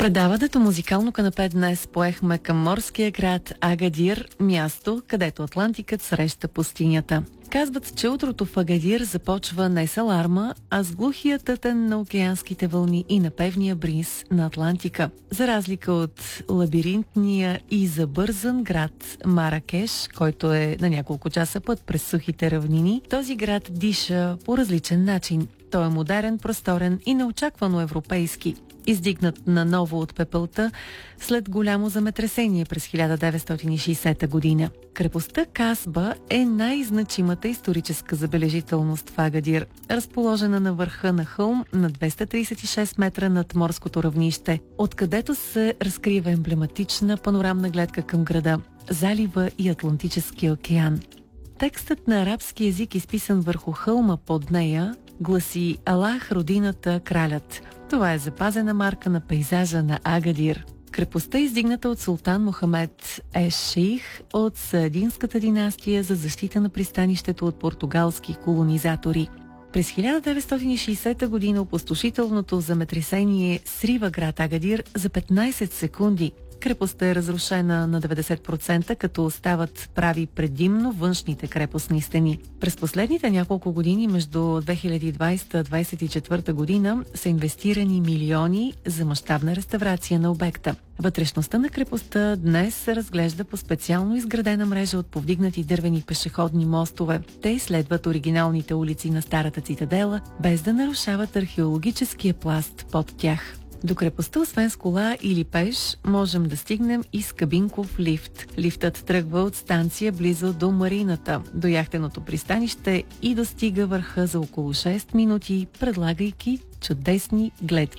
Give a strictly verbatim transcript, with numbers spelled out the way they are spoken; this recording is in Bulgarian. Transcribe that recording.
предаването Музикално канапе днес поехме към морския град Агадир, място, където Атлантикът среща пустинята. Казват, че утрото в Агадир започва не с аларма, а с глухия тътен на океанските вълни и напевния бриз на Атлантика. За разлика от лабиринтния и забързан град Маракеш, който е на няколко часа път през сухите равнини, този град диша по различен начин. Той е модерен, просторен и неочаквано европейски. Издигнат наново от пепелта след голямо земетресение през хиляда деветстотин и шейсета година. Крепостта Касба е най-значимата историческа забележителност в Агадир, разположена на върха на хълм на двеста тридесет и шест метра над морското равнище, откъдето се разкрива емблематична панорамна гледка към града, залива и Атлантическия океан. Текстът на арабски език, изписан върху хълма под нея, гласи: "Аллах, родината, кралят". Това е запазена марка на пейзажа на Агадир. Крепостта е издигната от султан Мохамед еш Шейх от Саадинската династия за защита на пристанището от португалски колонизатори. През хиляда деветстотин и шейсета година опустошителното земетресение срива град Агадир за петнайсет секунди. Крепостта е разрушена на деветдесет процента, като остават прави предимно външните крепостни стени. През последните няколко години, между две хиляди и двайсета и двайсет и четвърта година, са инвестирани милиони за мащабна реставрация на обекта. Вътрешността на крепостта днес се разглежда по специално изградена мрежа от повдигнати дървени пешеходни мостове. Те изследват оригиналните улици на старата цитадела, без да нарушават археологическия пласт под тях. До крепостта, освен с кола или пеш, можем да стигнем и с кабинков лифт. Лифтът тръгва от станция близо до марината, до яхтеното пристанище и достига върха за около шест минути, предлагайки чудесни гледки